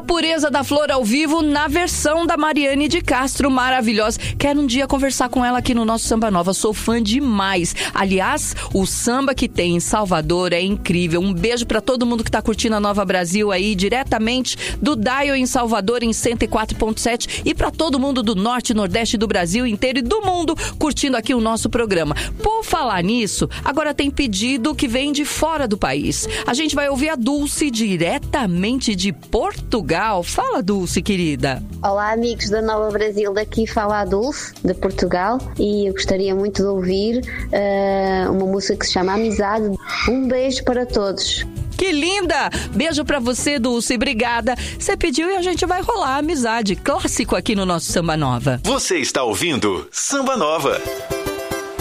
Pureza da Flor ao vivo na versão da Mariane de Castro, maravilhosa. Quero um dia conversar com ela aqui no nosso Samba Nova, sou fã demais. Aliás, o samba que tem em Salvador é incrível. Um beijo pra todo mundo que tá curtindo a Nova Brasil aí, diretamente do Dial em Salvador em 104.7 e pra todo mundo do Norte e Nordeste do Brasil inteiro e do mundo curtindo aqui o nosso programa. Por falar nisso, agora tem pedido que vem de fora do país. A gente vai ouvir a Dulce diretamente de Portugal. Fala, Dulce, querida. Olá, amigos da Nova Brasil, daqui fala a Dulce, de Portugal, e eu gostaria muito de ouvir uma música que se chama Amizade. Um beijo para todos. Que linda! Beijo pra você, Dulce, obrigada. Você pediu e a gente vai rolar a Amizade, clássico aqui no nosso Samba Nova. Você está ouvindo Samba Nova.